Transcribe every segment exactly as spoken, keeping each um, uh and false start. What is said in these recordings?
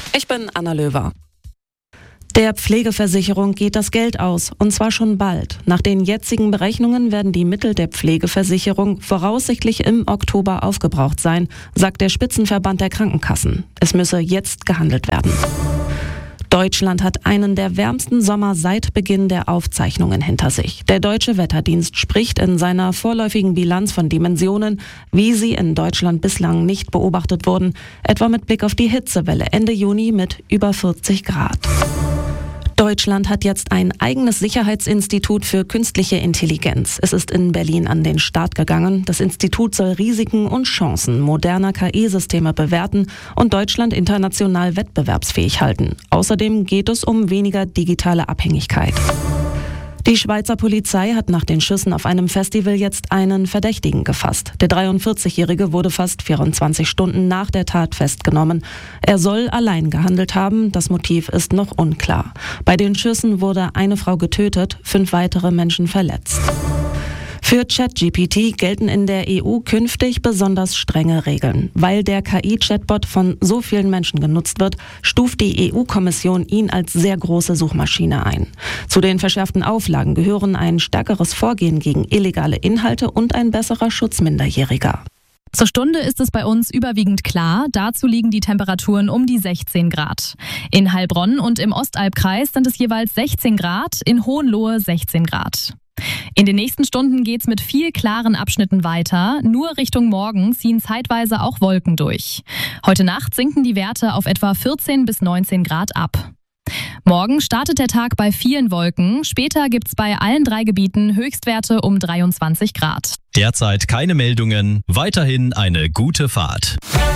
Ich bin Anna Löwer. Der Pflegeversicherung geht das Geld aus, und zwar schon bald. Nach den jetzigen Berechnungen werden die Mittel der Pflegeversicherung voraussichtlich im Oktober aufgebraucht sein, sagt der Spitzenverband der Krankenkassen. Es müsse jetzt gehandelt werden. Deutschland hat einen der wärmsten Sommer seit Beginn der Aufzeichnungen hinter sich. Der Deutsche Wetterdienst spricht in seiner vorläufigen Bilanz von Dimensionen, wie sie in Deutschland bislang nicht beobachtet wurden, etwa mit Blick auf die Hitzewelle Ende Juni mit über vierzig Grad. Deutschland hat jetzt ein eigenes Sicherheitsinstitut für künstliche Intelligenz. Es ist in Berlin an den Start gegangen. Das Institut soll Risiken und Chancen moderner K I-Systeme bewerten und Deutschland international wettbewerbsfähig halten. Außerdem geht es um weniger digitale Abhängigkeit. Die Schweizer Polizei hat nach den Schüssen auf einem Festival jetzt einen Verdächtigen gefasst. Der dreiundvierzigjährige wurde fast vierundzwanzig Stunden nach der Tat festgenommen. Er soll allein gehandelt haben, das Motiv ist noch unklar. Bei den Schüssen wurde eine Frau getötet, fünf weitere Menschen verletzt. Für ChatGPT gelten in der E U künftig besonders strenge Regeln. Weil der K I-Chatbot von so vielen Menschen genutzt wird, stuft die E U-Kommission ihn als sehr große Suchmaschine ein. Zu den verschärften Auflagen gehören ein stärkeres Vorgehen gegen illegale Inhalte und ein besserer Schutz Minderjähriger. Zur Stunde ist es bei uns überwiegend klar. Dazu liegen die Temperaturen um die sechzehn Grad. In Heilbronn und im Ostalbkreis sind es jeweils sechzehn Grad, in Hohenlohe sechzehn Grad. In den nächsten Stunden geht's mit viel klaren Abschnitten weiter. Nur Richtung Morgen ziehen zeitweise auch Wolken durch. Heute Nacht sinken die Werte auf etwa vierzehn bis neunzehn Grad ab. Morgen startet der Tag bei vielen Wolken. Später gibt's bei allen drei Gebieten Höchstwerte um dreiundzwanzig Grad. Derzeit keine Meldungen. Weiterhin eine gute Fahrt.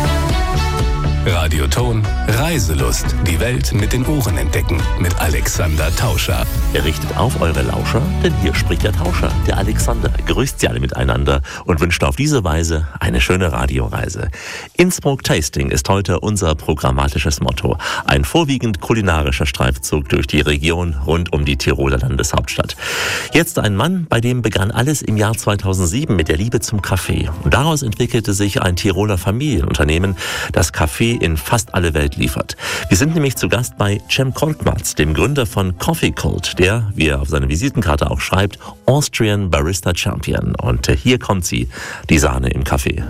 Radioton Reiselust. Die Welt mit den Ohren entdecken. Mit Alexander Tauscher. Er richtet auf eure Lauscher, denn hier spricht der Tauscher, der Alexander. Grüßt sie alle miteinander und wünscht auf diese Weise eine schöne Radioreise. Innsbruck Tasting ist heute unser programmatisches Motto. Ein vorwiegend kulinarischer Streifzug durch die Region rund um die Tiroler Landeshauptstadt. Jetzt ein Mann, bei dem begann alles im Jahr zweitausendsieben mit der Liebe zum Kaffee. Und daraus entwickelte sich ein Tiroler Familienunternehmen, das Kaffee in fast alle Welt liefert. Wir sind nämlich zu Gast bei Cem Kolkmaz, dem Gründer von Coffee Cult, der, wie er auf seiner Visitenkarte auch schreibt, Austrian Barista Champion. Und hier kommt sie, die Sahne im Kaffee.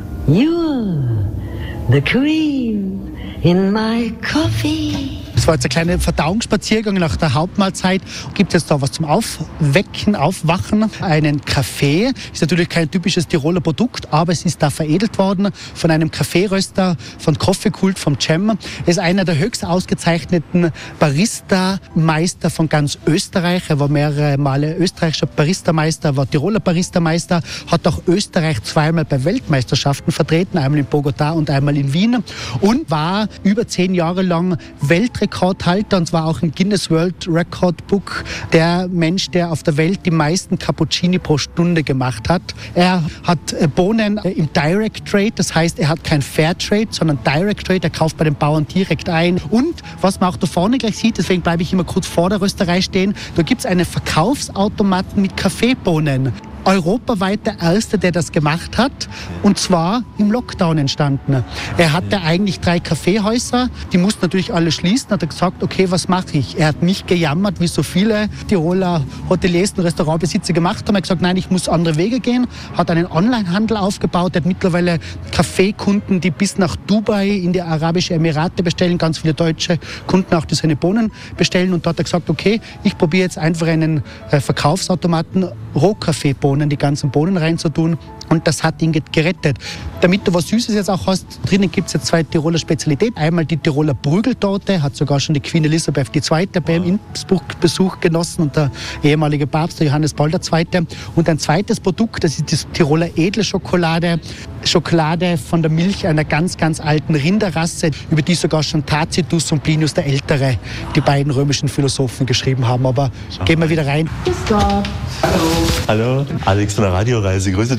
You're the cream in my coffee. Es war jetzt ein kleiner Verdauungsspaziergang nach der Hauptmahlzeit. Gibt es jetzt da was zum Aufwecken, Aufwachen? Einen Kaffee. Ist natürlich kein typisches Tiroler Produkt, aber es ist da veredelt worden von einem Kaffeeröster, von Coffee Cult, vom Cem. Er ist einer der höchst ausgezeichneten Barista-Meister von ganz Österreich. Er war mehrere Male österreichischer Baristameister, war Tiroler Baristameister, hat auch Österreich zweimal bei Weltmeisterschaften vertreten, einmal in Bogotá und einmal in Wien, und war über zehn Jahre lang Weltrekordhalter, und zwar auch im Guinness World Record Book der Mensch, der auf der Welt die meisten Cappuccini pro Stunde gemacht hat. Er hat Bohnen im Direct Trade, das heißt, er hat kein Fair Trade, sondern Direct Trade, er kauft bei den Bauern direkt ein. Und was man auch da vorne gleich sieht, deswegen bleibe ich immer kurz vor der Rösterei stehen, da gibt es einen Verkaufsautomaten mit Kaffeebohnen. Europaweit der Erste, der das gemacht hat, und zwar im Lockdown entstanden. Er hatte eigentlich drei Kaffeehäuser, die mussten natürlich alle schließen, hat er gesagt, okay, was mache ich? Er hat nicht gejammert, wie so viele Tiroler Hoteliers und Restaurantbesitzer gemacht haben. Er hat gesagt, nein, ich muss andere Wege gehen, hat einen Onlinehandel aufgebaut, er hat mittlerweile Kaffeekunden, die bis nach Dubai in die Arabischen Emirate bestellen, ganz viele deutsche Kunden auch, die seine Bohnen bestellen, und dort hat er gesagt, okay, ich probiere jetzt einfach einen Verkaufsautomaten Rohkaffeebohnen, die ganzen Bohnen reinzutun, und das hat ihn gerettet. Damit du was Süßes jetzt auch hast, drinnen gibt es jetzt zwei Tiroler Spezialitäten. Einmal die Tiroler Brügeltorte, hat sogar schon die Queen Elisabeth die Zweite bei ihm Innsbruck-Besuch genossen, und der ehemalige Papst, der Johannes Paul der Zweite. Und ein zweites Produkt, das ist die Tiroler Edelschokolade. Schokolade von der Milch einer ganz, ganz alten Rinderrasse, über die sogar schon Tacitus und Plinius der Ältere, die beiden römischen Philosophen, geschrieben haben. Aber gehen wir wieder rein. Hallo. Hallo, Alex von der Radioreise, grüße dich. Ja, hallo.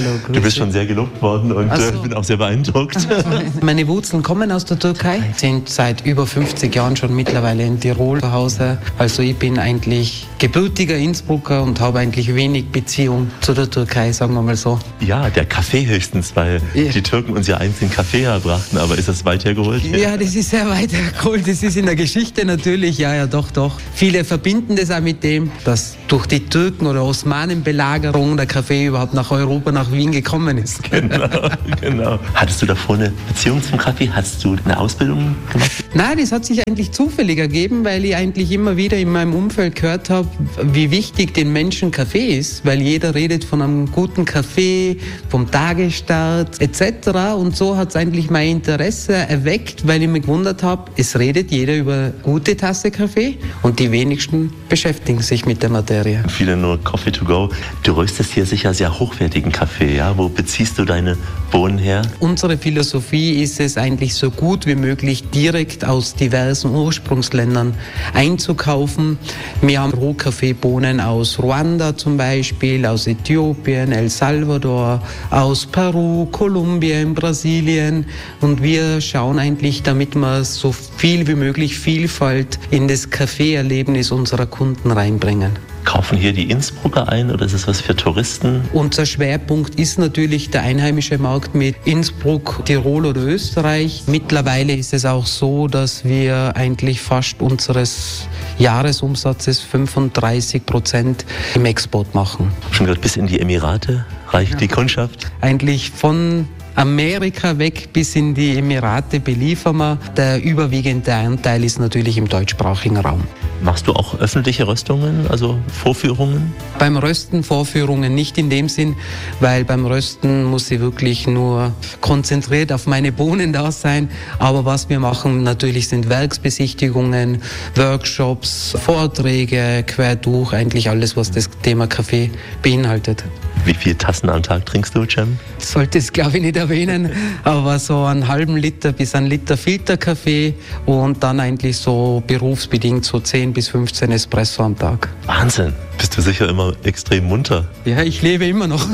Hallo, grüß Du bist schon sehr gelobt worden und Ach so. äh, bin auch sehr beeindruckt. Meine Wurzeln kommen aus der Türkei, sind seit über fünfzig Jahren schon mittlerweile in Tirol zu Hause. Also ich bin eigentlich gebürtiger Innsbrucker und habe eigentlich wenig Beziehung zu der Türkei, sagen wir mal so. Ja, der Kaffee höchstens, weil Ja. die Türken uns ja einst den Kaffee herbrachten, aber ist das weit hergeholt? Ja, das ist sehr weit hergeholt. Das ist in der Geschichte natürlich, ja, ja, doch, doch. Viele verbinden das auch mit dem, dass durch die Türken- oder Osmanenbelagerung der Kaffee überhaupt nach Europa, nach Wien gekommen ist. Genau, genau. Hattest du davor eine Beziehung zum Kaffee? Hast du eine Ausbildung gemacht? Nein, das hat sich eigentlich zufällig ergeben, weil ich eigentlich immer wieder in meinem Umfeld gehört habe, wie wichtig den Menschen Kaffee ist, weil jeder redet von einem guten Kaffee, vom Tagesstart et cetera. Und so hat es eigentlich mein Interesse erweckt, weil ich mich gewundert habe, es redet jeder über gute Tasse Kaffee und die wenigsten beschäftigen sich mit der Materie. Viele nur Coffee to go. Du röstest hier sicher sehr hochwertigen Kaffee, ja? Wo beziehst du deine Bohnen her? Unsere Philosophie ist es eigentlich so gut wie möglich direkt aus diversen Ursprungsländern einzukaufen. Wir haben Rohkaffeebohnen aus Ruanda zum Beispiel, aus Äthiopien, El Salvador, aus Peru, Kolumbien, Brasilien und wir schauen eigentlich, damit wir so viel wie möglich Vielfalt in das Kaffeeerlebnis unserer Kunden reinbringen. Kaufen hier die Innsbrucker ein oder ist es was für Touristen? Unser Schwerpunkt ist natürlich der einheimische Markt mit Innsbruck, Tirol oder Österreich. Mittlerweile ist es auch so, dass wir eigentlich fast unseres Jahresumsatzes fünfunddreißig Prozent im Export machen. Schon gehört, bis in die Emirate reicht die Kundschaft? Eigentlich von Amerika weg bis in die Emirate beliefern wir. Der überwiegende Anteil ist natürlich im deutschsprachigen Raum. Machst du auch öffentliche Röstungen, also Vorführungen? Beim Rösten Vorführungen nicht in dem Sinn, weil beim Rösten muss ich wirklich nur konzentriert auf meine Bohnen da sein. Aber was wir machen natürlich sind Werksbesichtigungen, Workshops, Vorträge, quer durch, eigentlich alles, was das Thema Kaffee beinhaltet. Wie viele Tassen am Tag trinkst du, Cem? Ich sollte es, glaube ich, nicht erwähnen, aber so einen halben Liter bis einen Liter Filterkaffee und dann eigentlich so berufsbedingt so zehn bis fünfzehn Espresso am Tag. Wahnsinn! Bist du sicher immer extrem munter? Ja, ich lebe immer noch.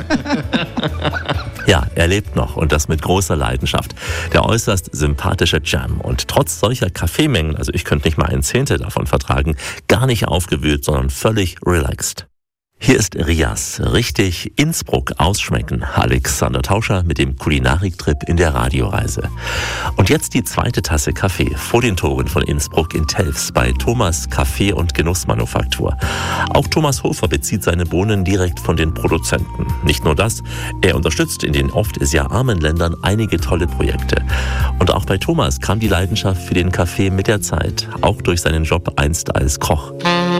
Ja, er lebt noch und das mit großer Leidenschaft. Der äußerst sympathische Cem und trotz solcher Kaffeemengen, also ich könnte nicht mal ein Zehntel davon vertragen, gar nicht aufgewühlt, sondern völlig relaxed. Hier ist Rias, richtig Innsbruck ausschmecken. Alexander Tauscher mit dem Kulinariktrip in der Radioreise. Und jetzt die zweite Tasse Kaffee vor den Toren von Innsbruck in Telfs bei Thomas Kaffee- und Genussmanufaktur. Auch Thomas Hofer bezieht seine Bohnen direkt von den Produzenten. Nicht nur das, er unterstützt in den oft sehr armen Ländern einige tolle Projekte. Und auch bei Thomas kam die Leidenschaft für den Kaffee mit der Zeit, auch durch seinen Job einst als Koch.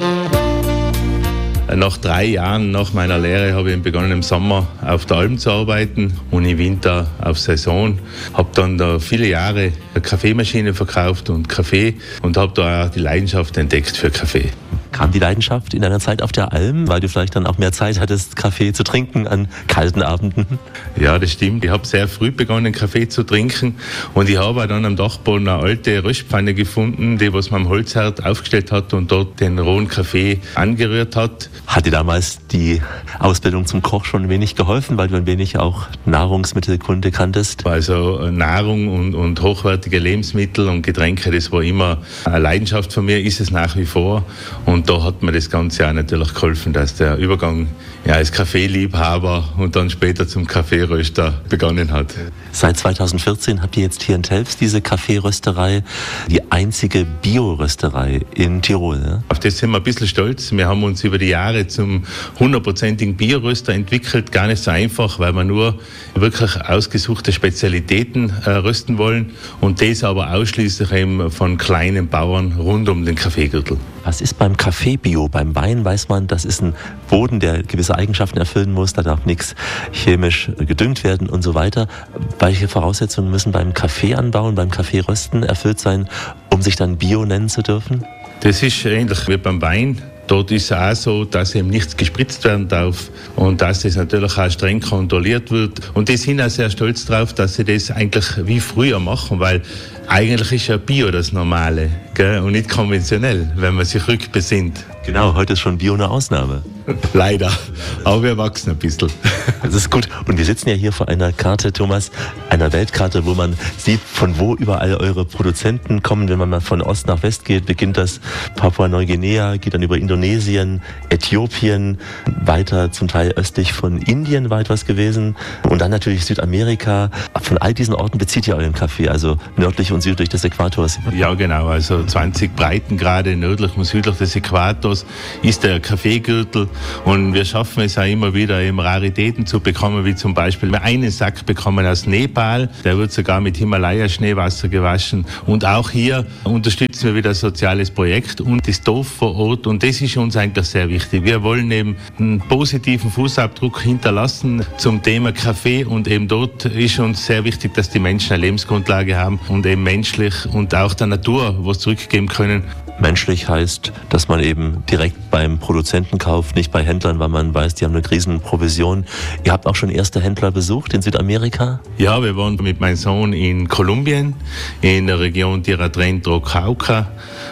Nach drei Jahren nach meiner Lehre habe ich begonnen, im Sommer auf der Alm zu arbeiten und im Winter auf Saison. Habe dann da viele Jahre eine Kaffeemaschine verkauft und Kaffee und habe da auch die Leidenschaft entdeckt für Kaffee. Kam die Leidenschaft in deiner Zeit auf der Alm, weil du vielleicht dann auch mehr Zeit hattest, Kaffee zu trinken an kalten Abenden? Ja, das stimmt. Ich habe sehr früh begonnen, Kaffee zu trinken und ich habe dann am Dachboden eine alte Röstpfanne gefunden, die was man am Holzherd aufgestellt hat und dort den rohen Kaffee angerührt hat. Hat dir damals die Ausbildung zum Koch schon ein wenig geholfen, weil du ein wenig auch Nahrungsmittelkunde kanntest? Also Nahrung und, und hochwertige Lebensmittel und Getränke, das war immer eine Leidenschaft von mir, ist es nach wie vor. Und da hat mir das Ganze auch natürlich geholfen, dass der Übergang ja, als Kaffeeliebhaber und dann später zum Kaffeeröster begonnen hat. Seit zweitausendvierzehn habt ihr jetzt hier in Telfs diese Kaffeerösterei, die einzige Biorösterei in Tirol. Ne? Auf das sind wir ein bisschen stolz. Wir haben uns über die Jahre zum hundertprozentigen Bioröster entwickelt. Gar nicht so einfach, weil wir nur wirklich ausgesuchte Spezialitäten äh, rösten wollen und das aber ausschließlich eben von kleinen Bauern rund um den Kaffeegürtel. Was ist beim Kaffee Bio? Beim Wein weiß man, das ist ein Boden, der gewisse Eigenschaften erfüllen muss. Da darf nichts chemisch gedüngt werden und so weiter. Welche Voraussetzungen müssen beim Kaffeeanbauen, beim Kaffeerösten erfüllt sein, um sich dann Bio nennen zu dürfen? Das ist ähnlich wie beim Wein. Dort ist es auch so, dass eben nichts gespritzt werden darf und dass das natürlich auch streng kontrolliert wird. Und die sind auch sehr stolz darauf, dass sie das eigentlich wie früher machen, weil eigentlich ist ja Bio das Normale, gell? Und nicht konventionell, wenn man sich rückbesinnt. Genau, heute ist schon Bio eine Ausnahme. Leider, aber wir wachsen ein bisschen. Das ist gut. Und wir sitzen ja hier vor einer Karte, Thomas, einer Weltkarte, wo man sieht, von wo überall eure Produzenten kommen. Wenn man mal von Ost nach West geht, beginnt das Papua-Neuguinea, geht dann über Indonesien, Äthiopien, weiter zum Teil östlich von Indien war etwas gewesen und dann natürlich Südamerika. Von all diesen Orten bezieht ihr euren Kaffee, also nördlich und südlich des Äquators. Ja, genau, also zwanzig Breitengrade nördlich und südlich des Äquators ist der Kaffeegürtel und wir schaffen es auch immer wieder, eben Raritäten zu bekommen, wie zum Beispiel einen Sack bekommen aus Nepal, der wird sogar mit Himalaya-Schneewasser gewaschen und auch hier unterstützen wir wieder ein soziales Projekt und das Dorf vor Ort und das ist uns eigentlich sehr wichtig. Wir wollen eben einen positiven Fußabdruck hinterlassen zum Thema Kaffee und eben dort ist uns sehr wichtig, dass die Menschen eine Lebensgrundlage haben und eben menschlich und auch der Natur was zurückgeben können. Menschlich heißt, dass man eben direkt beim Produzenten kauft, nicht bei Händlern, weil man weiß, die haben eine riesen Provision. Ihr habt auch schon erste Händler besucht in Südamerika? Ja, wir waren mit meinem Sohn in Kolumbien, in der Region Tierra Adentro, Cauca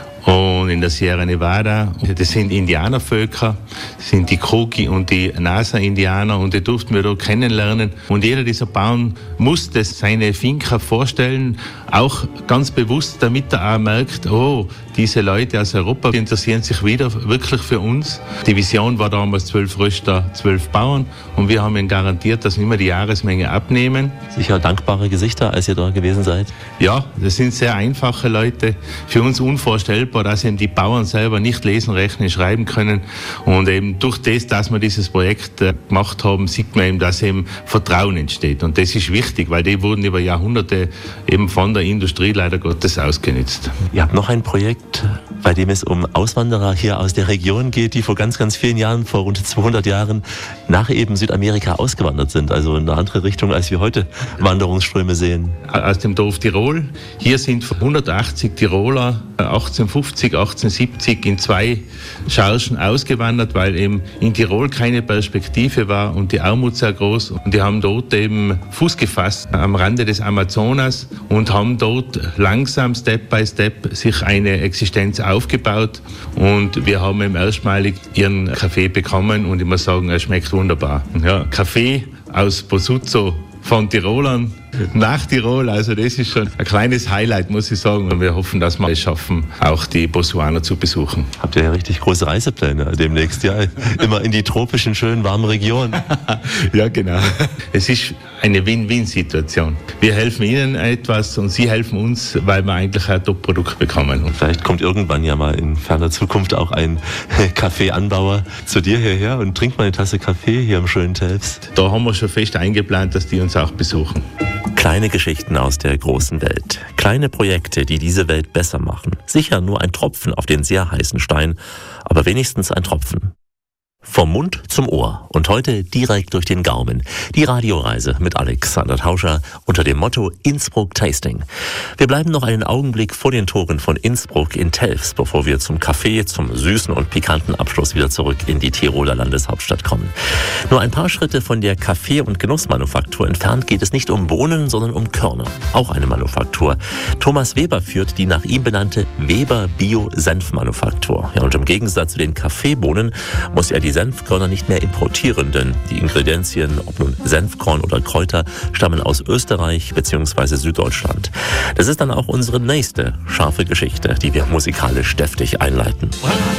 und in der Sierra Nevada. Das sind Indianervölker, das sind die Kogi und die Nasa-Indianer und die durften wir dort kennenlernen. Und jeder dieser Bauern musste seine Finca vorstellen, auch ganz bewusst, damit er auch merkt, oh, diese Leute aus Europa interessieren sich wieder wirklich für uns. Die Vision war damals zwölf Röster, zwölf Bauern und wir haben ihnen garantiert, dass wir immer die Jahresmenge abnehmen. Sicher dankbare Gesichter, als ihr da gewesen seid? Ja, das sind sehr einfache Leute. Für uns unvorstellbar, dass eben die Bauern selber nicht lesen, rechnen, schreiben können. Und eben durch das, dass wir dieses Projekt äh, gemacht haben, sieht man eben, dass eben Vertrauen entsteht. Und das ist wichtig, weil die wurden über Jahrhunderte eben von der Industrie leider Gottes ausgenutzt. Ihr habt noch ein Projekt, bei dem es um Auswanderer hier aus der Region geht, die vor ganz, ganz vielen Jahren, vor rund zweihundert Jahren, nach eben Südamerika ausgewandert sind. Also in eine andere Richtung, als wir heute Wanderungsströme sehen. Aus dem Dorf Tirol. Hier sind hundertachtzig Tiroler achtzehnhundertfünfzig, achtzehnhundertsiebzig in zwei Chargen ausgewandert, weil eben in Tirol keine Perspektive war und die Armut sehr groß. Und die haben dort eben Fuß gefasst am Rande des Amazonas und haben dort langsam, Step by Step, sich eine Existenz aufgebaut. Und wir haben eben erstmalig ihren Kaffee bekommen und ich muss sagen, er schmeckt wunderbar. Ja, Kaffee aus Bosuzzo von Tirolern nach Tirol, also das ist schon ein kleines Highlight, muss ich sagen. Und wir hoffen, dass wir es schaffen, auch die Botswana zu besuchen. Habt ihr ja richtig große Reisepläne demnächst, ja? Immer in die tropischen, schönen, warmen Regionen. Ja, genau. Es ist eine Win-Win-Situation. Wir helfen ihnen etwas und sie helfen uns, weil wir eigentlich ein Top-Produkt bekommen. Und vielleicht kommt irgendwann ja mal in ferner Zukunft auch ein Kaffeeanbauer zu dir hierher und trinkt mal eine Tasse Kaffee hier im schönen Telfs. Da haben wir schon fest eingeplant, dass die uns auch besuchen. Kleine Geschichten aus der großen Welt. Kleine Projekte, die diese Welt besser machen. Sicher nur ein Tropfen auf den sehr heißen Stein, aber wenigstens ein Tropfen. Vom Mund zum Ohr und heute direkt durch den Gaumen. Die Radioreise mit Alexander Tauscher unter dem Motto Innsbruck Tasting. Wir bleiben noch einen Augenblick vor den Toren von Innsbruck in Telfs, bevor wir zum Kaffee, zum süßen und pikanten Abschluss wieder zurück in die Tiroler Landeshauptstadt kommen. Nur ein paar Schritte von der Kaffee- und Genussmanufaktur entfernt geht es nicht um Bohnen, sondern um Körner. Auch eine Manufaktur. Thomas Weber führt die nach ihm benannte Weber Bio-Senfmanufaktur. Ja, und im Gegensatz zu den Kaffeebohnen muss er die Senfkörner nicht mehr importieren, denn die Ingredienzien, ob nun Senfkorn oder Kräuter, stammen aus Österreich bzw. Süddeutschland. Das ist dann auch unsere nächste scharfe Geschichte, die wir musikalisch deftig einleiten.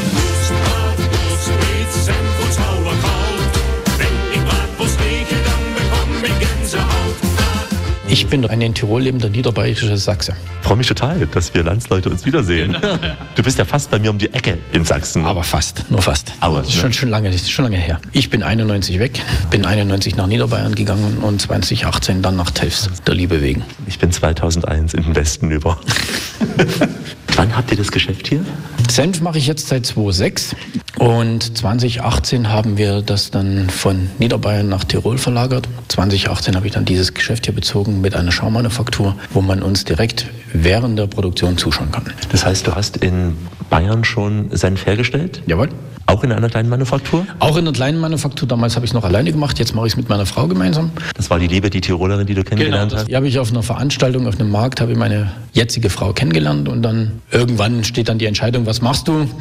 Ich bin ein in Tirol lebender niederbayerischer Sachse. Ich freue mich total, dass wir Landsleute uns wiedersehen. Du bist ja fast bei mir um die Ecke in Sachsen. Aber fast, nur fast. Aber das ist schon, schon lange, das ist schon lange her. Ich bin einundneunzig weg, bin einundneunzig nach Niederbayern gegangen und zwanzig achtzehn dann nach Telfs, der Liebe wegen. Ich bin zweitausendeins in den Westen über. Wann habt ihr das Geschäft hier? Senf mache ich jetzt seit zweitausendsechs und zwanzig achtzehn haben wir das dann von Niederbayern nach Tirol verlagert. zwanzig achtzehn habe ich dann dieses Geschäft hier bezogen mit einer Schaummanufaktur, wo man uns direkt während der Produktion zuschauen kann. Das heißt, du hast in Bayern schon Senf hergestellt? Jawohl. Auch in einer kleinen Manufaktur? Auch in einer kleinen Manufaktur. Damals habe ich es noch alleine gemacht, jetzt mache ich es mit meiner Frau gemeinsam. Das war die Liebe, die Tirolerin, die du kennengelernt genau, hast? Die habe ich auf einer Veranstaltung, auf einem Markt, habe ich meine jetzige Frau kennengelernt und dann irgendwann steht dann die Entscheidung, was machst du?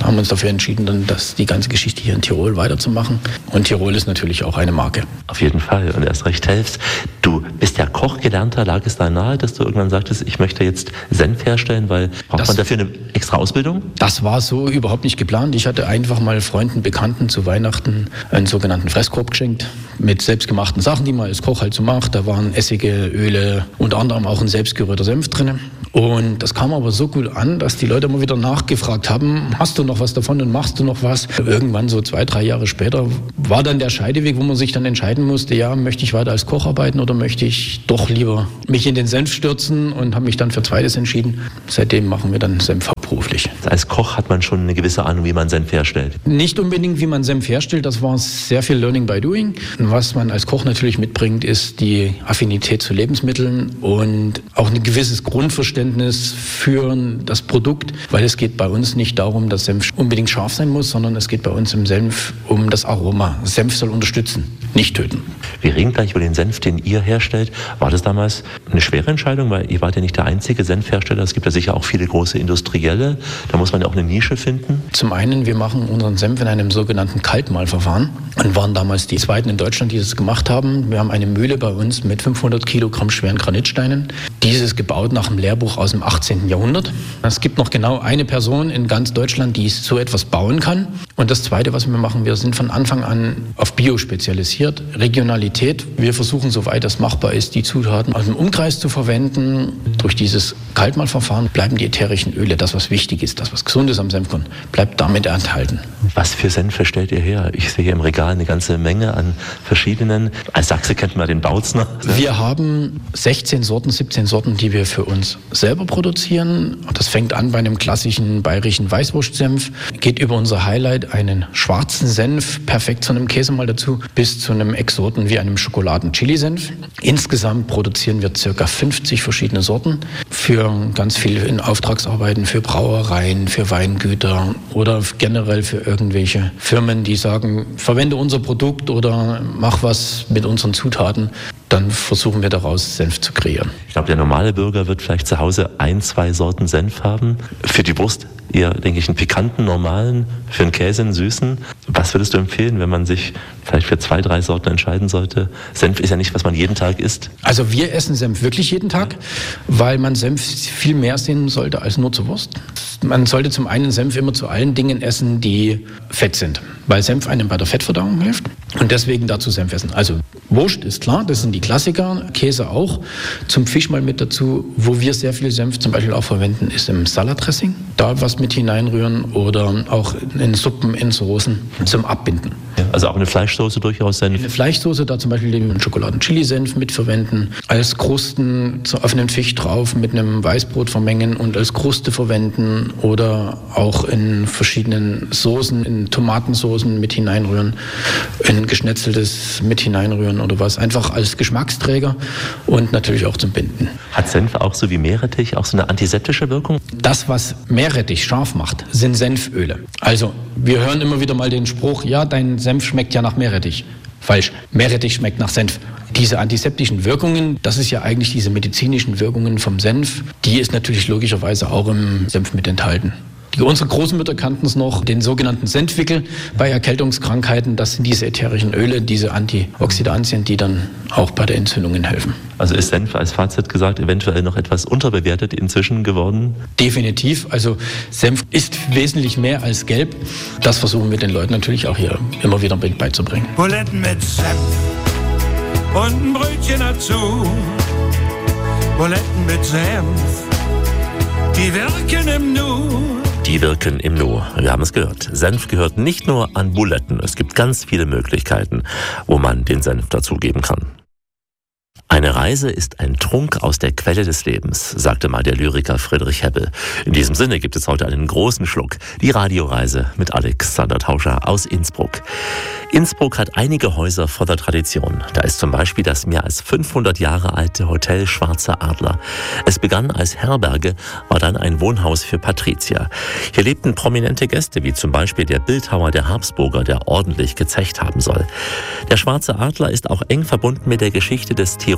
haben uns dafür entschieden, dann das, die ganze Geschichte hier in Tirol weiterzumachen. Und Tirol ist natürlich auch eine Marke. Auf jeden Fall und erst recht helfst. Du bist ja Koch gelernter, lag es da nahe, dass du irgendwann sagtest, ich möchte jetzt Senf herstellen, weil braucht das, man dafür eine extra Ausbildung? Das war so überhaupt nicht geplant. Ich hatte einfach mal Freunden, Bekannten zu Weihnachten einen sogenannten Fresskorb geschenkt mit selbstgemachten Sachen, die man als Koch halt so macht. Da waren Essige, Öle, unter anderem auch ein selbstgerührter Senf drin. Und das kam aber so gut an, dass die Leute immer wieder nachgefragt haben, hast du noch was davon und machst du noch was? Irgendwann so zwei, drei Jahre später war dann der Scheideweg, wo man sich dann entscheiden musste, ja, möchte ich weiter als Koch arbeiten oder möchte ich doch lieber mich in den Senf stürzen, und habe mich dann für Zweites entschieden. Seitdem machen wir dann Senf hauptberuflich. Als Koch hat man schon eine gewisse Ahnung, wie man Senf herstellt. Nicht unbedingt, wie man Senf herstellt, das war sehr viel Learning by Doing. Was man als Koch natürlich mitbringt, ist die Affinität zu Lebensmitteln und auch ein gewisses Grundverständnis für das Produkt, weil es geht bei uns nicht darum, dass Senf unbedingt scharf sein muss, sondern es geht bei uns im Senf um das Aroma. Senf soll unterstützen, nicht töten. Wir reden gleich über den Senf, den ihr herstellt. War das damals eine schwere Entscheidung, weil ihr wart ja nicht der einzige Senfhersteller, es gibt ja sicher auch viele große Industrielle, da muss man ja auch eine Nische finden. Zum einen, wir machen unseren Senf in einem sogenannten Kaltmahlverfahren und waren damals die Zweiten in Deutschland, die das gemacht haben. Wir haben eine Mühle bei uns mit fünfhundert Kilogramm schweren Granitsteinen. Dieses gebaut nach einem Lehrbuch aus dem achtzehnten Jahrhundert. Es gibt noch genau eine Person in ganz Deutschland, die so etwas bauen kann. Und das Zweite, was wir machen, wir sind von Anfang an auf Bio spezialisiert, Regionalität. Wir versuchen, soweit das machbar ist, die Zutaten aus dem Umkreis zu verwenden. Durch dieses Kaltmahlverfahren bleiben die ätherischen Öle, das was wichtig ist, das was Gesundes am Senfkorn, bleibt damit enthalten. Was für Senfe stellt ihr her? Ich sehe hier im Regal eine ganze Menge an verschiedenen. Als Sachse kennt man den Bautzner. Wir haben sechzehn Sorten, siebzehn Sorten, die wir für uns selber produzieren. Das fängt an bei einem klassischen bayerischen Weißwurstsenf, geht über unser Highlight, einen schwarzen Senf, perfekt zu einem Käse mal dazu, bis zu einem Exoten wie einem Schokoladen-Chili-Senf. Insgesamt produzieren wir ca. fünfzig verschiedene Sorten für ganz viel in Auftragsarbeiten, für Brauereien, für Weingüter oder generell für irgendwelche Firmen, die sagen, verwende unser Produkt oder mach was mit unseren Zutaten. Dann versuchen wir daraus Senf zu kreieren. Ich glaube, der normale Bürger wird vielleicht zu Hause ein, zwei Sorten Senf haben. Für die Wurst eher, denke ich, einen pikanten, normalen, für den Käse einen süßen. Was würdest du empfehlen, wenn man sich vielleicht für zwei, drei Sorten entscheiden sollte? Senf ist ja nicht, was man jeden Tag isst. Also wir essen Senf wirklich jeden Tag, weil man Senf viel mehr sehen sollte als nur zur Wurst. Man sollte zum einen Senf immer zu allen Dingen essen, die fett sind, weil Senf einem bei der Fettverdauung hilft und deswegen dazu Senf essen. Also Wurst ist klar, das sind die Klassiker, Käse auch. Zum Fisch mal mit dazu, wo wir sehr viel Senf zum Beispiel auch verwenden, ist im Salatdressing. Da was mit hineinrühren oder auch in Suppen, in Soßen zum Abbinden. Ja, also auch eine Fleischsoße durchaus Senf? Eine Fleischsoße, da zum Beispiel den Schokoladen-Chili-Senf mitverwenden, als Krusten auf einen Fisch drauf mit einem Weißbrot vermengen und als Kruste verwenden oder auch in verschiedenen Soßen, in Tomatensoßen mit hineinrühren, in Geschnetzeltes mit hineinrühren oder was, einfach als Geschmacksträger und natürlich auch zum Binden. Hat Senf auch so wie Meerrettich auch so eine antiseptische Wirkung? Das, was Meerrettich scharf macht, sind Senföle. Also wir hören immer wieder mal den Spruch, ja, dein Senf schmeckt ja nach Meerrettich. Falsch, Meerrettich schmeckt nach Senf. Diese antiseptischen Wirkungen, das ist ja eigentlich diese medizinischen Wirkungen vom Senf, die ist natürlich logischerweise auch im Senf mit enthalten. Die, unsere Großmütter kannten es noch, den sogenannten Senfwickel bei Erkältungskrankheiten. Das sind diese ätherischen Öle, diese Antioxidantien, die dann auch bei der Entzündungen helfen. Also ist Senf als Fazit gesagt eventuell noch etwas unterbewertet inzwischen geworden? Definitiv. Also Senf ist wesentlich mehr als Gelb. Das versuchen wir den Leuten natürlich auch hier immer wieder beizubringen. Buletten mit Senf und ein Brötchen dazu. Buletten mit Senf, die wirken im Nu. Die wirken im Nu. Wir haben es gehört. Senf gehört nicht nur an Buletten. Es gibt ganz viele Möglichkeiten, wo man den Senf dazugeben kann. Eine Reise ist ein Trunk aus der Quelle des Lebens, sagte mal der Lyriker Friedrich Hebbel. In diesem Sinne gibt es heute einen großen Schluck. Die Radioreise mit Alexander Tauscher aus Innsbruck. Innsbruck hat einige Häuser voller Tradition. Da ist zum Beispiel das mehr als fünfhundert Jahre alte Hotel Schwarzer Adler. Es begann als Herberge, war dann ein Wohnhaus für Patrizier. Hier lebten prominente Gäste, wie zum Beispiel der Bildhauer der Habsburger, der ordentlich gezecht haben soll. Der Schwarze Adler ist auch eng verbunden mit der Geschichte des Tirol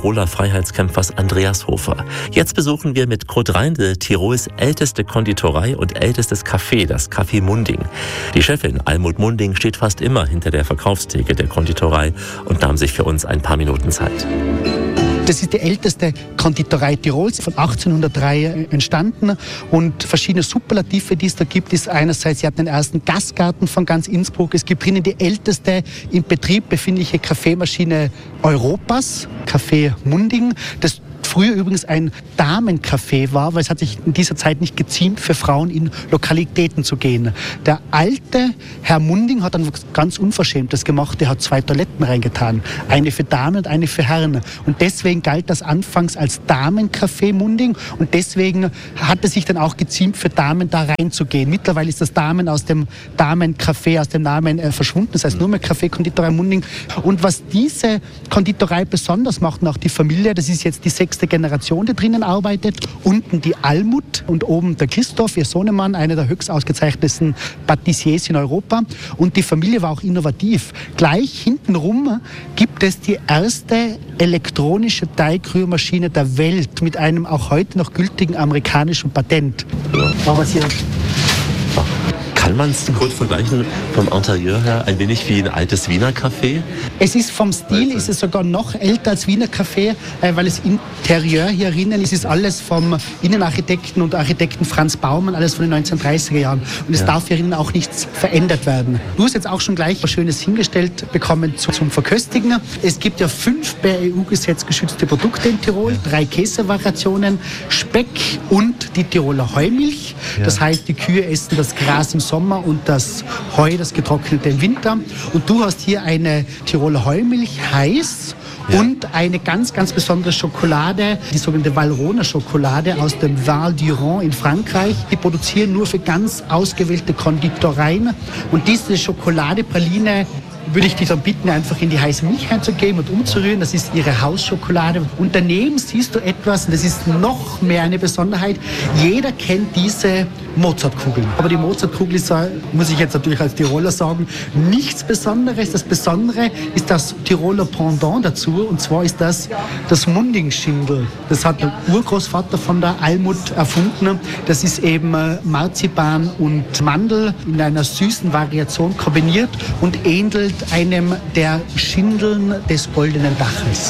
Tiroler Freiheitskämpfers Andreas Hofer. Jetzt besuchen wir mit Kurt Reinde Tirols älteste Konditorei und ältestes Café, das Café Munding. Die Chefin Almut Munding steht fast immer hinter der Verkaufstheke der Konditorei und nahm sich für uns ein paar Minuten Zeit. Das ist die älteste Konditorei Tirols, von achtzehnhundertdrei entstanden. Und verschiedene Superlative, die es da gibt, ist einerseits, sie hat den ersten Gastgarten von ganz Innsbruck. Es gibt drinnen die älteste im Betrieb befindliche Kaffeemaschine Europas, Café Munding. Das früher übrigens ein Damencafé war, weil es hat sich in dieser Zeit nicht geziemt, für Frauen in Lokalitäten zu gehen. Der alte Herr Munding hat dann ganz Unverschämtes gemacht. Er hat zwei Toiletten reingetan. Eine für Damen und eine für Herren. Und deswegen galt das anfangs als Damencafé Munding. Und deswegen hat es sich dann auch geziemt, für Damen da reinzugehen. Mittlerweile ist das Damen aus dem Damencafé, aus dem Namen äh, verschwunden. Das heißt nur mehr Café Konditorei Munding. Und was diese Konditorei besonders macht, und auch die Familie, das ist jetzt die sechste Generation, die drinnen arbeitet. Unten die Almut und oben der Christoph, ihr Sohnemann, einer der höchst ausgezeichnetsten Patissiers in Europa. Und die Familie war auch innovativ. Gleich hintenrum gibt es die erste elektronische Teigrührmaschine der Welt mit einem auch heute noch gültigen amerikanischen Patent. Aber hier kann man es kurz vergleichen vom Interieur her ein wenig wie ein altes Wiener Café? Es ist vom Stil, ist es sogar noch älter als Wiener Café, weil das Interieur hier drinnen ist, ist alles vom Innenarchitekten und Architekten Franz Baumann, alles von den neunzehnhundertdreißiger Jahren. Und es ja. darf hier drinnen auch nichts verändert werden. Du hast jetzt auch schon gleich was Schönes hingestellt bekommen zum Verköstigen. Es gibt ja fünf per E U-Gesetz geschützte Produkte in Tirol, drei Käsevariationen, Speck und die Tiroler Heumilch. Ja. Das heißt, die Kühe essen das Gras im Sommer und das Heu, das getrocknete im Winter. Und du hast hier eine Tiroler Heumilch, heiß, ja. und eine ganz, ganz besondere Schokolade, die sogenannte Valrhona Schokolade aus dem Val d'Iron in Frankreich. Die produzieren nur für ganz ausgewählte Konditoreien. Und diese Schokoladepraline würde ich dich dann bitten, einfach in die heiße Milch reinzugeben und umzurühren. Das ist ihre Hausschokolade. Und daneben siehst du etwas, und das ist noch mehr eine Besonderheit. Jeder kennt diese Mozartkugeln. Aber die Mozartkugel ist, muss ich jetzt natürlich als Tiroler sagen, nichts Besonderes. Das Besondere ist das Tiroler Pendant dazu. Und zwar ist das das Munding-Schindel. Das hat der Urgroßvater von der Almut erfunden. Das ist eben Marzipan und Mandel in einer süßen Variation kombiniert und ähnelt einem der Schindeln des Goldenen Daches.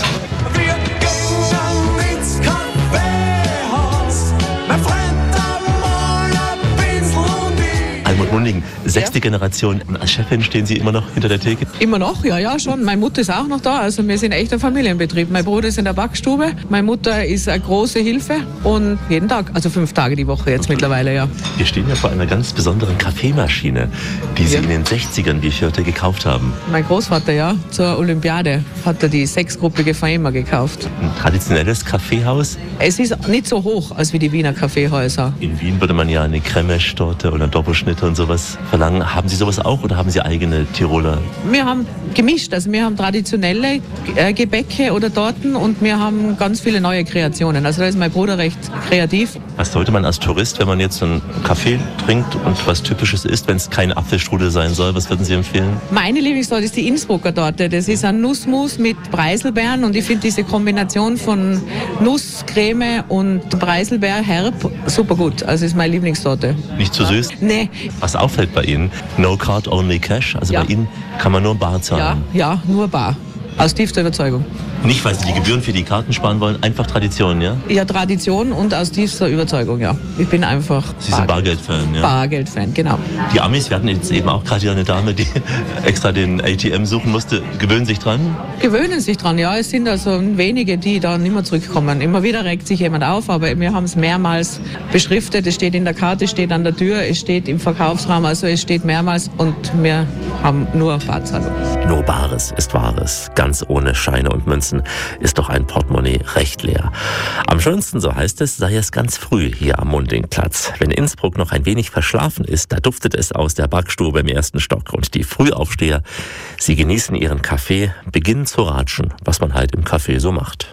Almut Munding, sechste ja. Generation. Als Chefin stehen Sie immer noch hinter der Theke? Immer noch, ja, ja, schon. Meine Mutter ist auch noch da. Also wir sind echt ein Familienbetrieb. Mein Bruder ist in der Backstube. Meine Mutter ist eine große Hilfe. Und jeden Tag, also fünf Tage die Woche jetzt okay. mittlerweile, ja. Wir stehen ja vor einer ganz besonderen Kaffeemaschine, die Sie ja. in den sechzigern, wie ich hörte, gekauft haben. Mein Großvater, ja, zur Olympiade hat er die sechsgruppige Faima gekauft. Ein traditionelles Kaffeehaus? Es ist nicht so hoch als wie die Wiener Kaffeehäuser. In Wien würde man ja eine Cremage-Torte oder Doppelschnitte und sowas verlangen. Haben Sie sowas auch oder haben Sie eigene Tiroler? Wir haben gemischt. Also wir haben traditionelle äh, Gebäcke oder Torten und wir haben ganz viele neue Kreationen. Also da ist mein Bruder recht kreativ. Was sollte man als Tourist, wenn man jetzt einen Kaffee trinkt und was Typisches isst, wenn es kein Apfelstrudel sein soll, was würden Sie empfehlen? Meine Lieblingstorte ist die Innsbrucker Torte. Das ist ein Nussmus mit Preiselbeeren und ich finde diese Kombination von Nuss, Creme und Preiselbeer herb super gut. Also ist meine Lieblingstorte. Nicht zu süß? Nee. Was auffällt bei Ihnen? No card, only cash. Also ja. bei Ihnen kann man nur bar zahlen. Ja, ja, nur bar. Aus tiefster Überzeugung. Nicht, weil Sie die Gebühren für die Karten sparen wollen, einfach Tradition, ja? Ja, Tradition und aus tiefster Überzeugung, ja. Ich bin einfach Sie sind Bargeld-Fan, ja? Bargeld-Fan, genau. Die Amis, wir hatten jetzt eben auch gerade hier eine Dame, die extra den A T M suchen musste. Gewöhnen sich dran? Gewöhnen sich dran, ja. Es sind also wenige, die da nicht mehr zurückkommen. Immer wieder regt sich jemand auf, aber wir haben es mehrmals beschriftet. Es steht in der Karte, es steht an der Tür, es steht im Verkaufsraum, also es steht mehrmals und wir haben nur Barzahlung. Nur Bares ist Wahres. Ganz ohne Scheine und Münzen ist doch ein Portemonnaie recht leer. Am schönsten, so heißt es, sei es ganz früh hier am Mundingplatz. Wenn Innsbruck noch ein wenig verschlafen ist, da duftet es aus der Backstube im ersten Stock. Und die Frühaufsteher, sie genießen ihren Kaffee, beginnen zu ratschen, was man halt im Café so macht.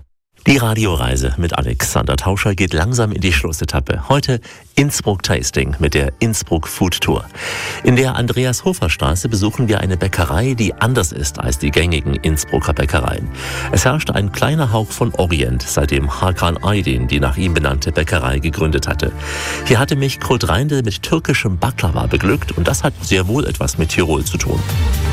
Die Radioreise mit Alexander Tauscher geht langsam in die Schlussetappe. Heute Innsbruck Tasting mit der Innsbruck Food Tour. In der Andreas-Hofer-Straße besuchen wir eine Bäckerei, die anders ist als die gängigen Innsbrucker Bäckereien. Es herrscht ein kleiner Hauch von Orient, seitdem Hakan Aydin die nach ihm benannte Bäckerei gegründet hatte. Hier hatte mich Kurt Reindl mit türkischem Baklava beglückt und das hat sehr wohl etwas mit Tirol zu tun.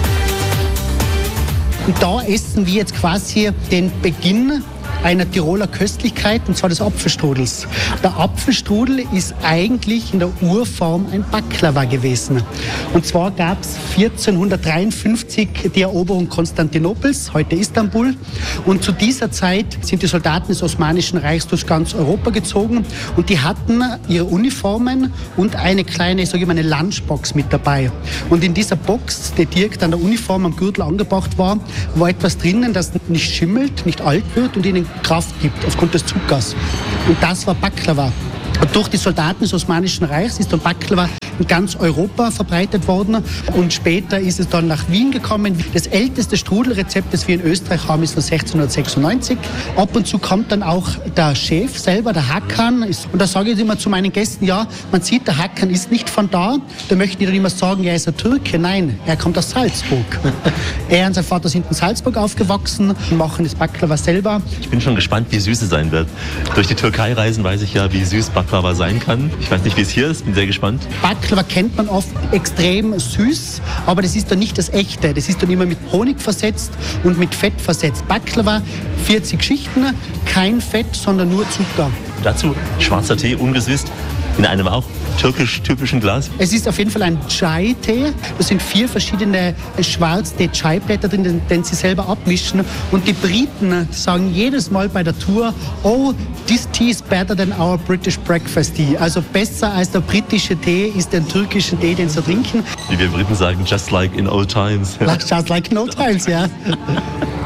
Und da essen wir jetzt quasi den Beginn einer Tiroler Köstlichkeit, und zwar des Apfelstrudels. Der Apfelstrudel ist eigentlich in der Urform ein Baklava gewesen. Und zwar gab es vierzehnhundertdreiundfünfzig die Eroberung Konstantinopels, heute Istanbul. Und zu dieser Zeit sind die Soldaten des Osmanischen Reichs durch ganz Europa gezogen und die hatten ihre Uniformen und eine kleine, sage ich mal, eine Lunchbox mit dabei. Und in dieser Box, die direkt an der Uniform am Gürtel angebracht war, war etwas drinnen, das nicht schimmelt, nicht alt wird und ihnen Kraft gibt aufgrund des Zuckers. Und das war Baklava. Und durch die Soldaten des Osmanischen Reichs ist dann Baklava in ganz Europa verbreitet worden. Und später ist es dann nach Wien gekommen. Das älteste Strudelrezept, das wir in Österreich haben, ist von sechzehnhundertsechsundneunzig. Ab und zu kommt dann auch der Chef selber, der Hakan. Und da sage ich immer zu meinen Gästen, ja, man sieht, der Hakan ist nicht von da. Da möchten die dann immer sagen, er ist ein Türke. Nein, er kommt aus Salzburg. Er und sein Vater sind in Salzburg aufgewachsen und machen das Baklava selber. Ich bin schon gespannt, wie süß es sein wird. Durch die Türkei reisen weiß ich ja, wie süß Baklava sein kann. Ich weiß nicht, wie es hier ist, bin sehr gespannt. Baklava kennt man oft extrem süß, aber das ist dann nicht das Echte. Das ist dann immer mit Honig versetzt und mit Fett versetzt. Baklava, vierzig Schichten, kein Fett, sondern nur Zucker. Dazu schwarzer Tee, ungesüßt, in einem auch türkisch-typischen Glas. Es ist auf jeden Fall ein Chai-Tee. Da sind vier verschiedene Schwarztee-Chai-Blätter drin, den, den sie selber abmischen. Und die Briten sagen jedes Mal bei der Tour, oh, this tea is better than our British breakfast tea. Also besser als der britische Tee ist der türkische Tee, den sie trinken. Wie wir Briten sagen, just like in old times. Just like in old times, ja.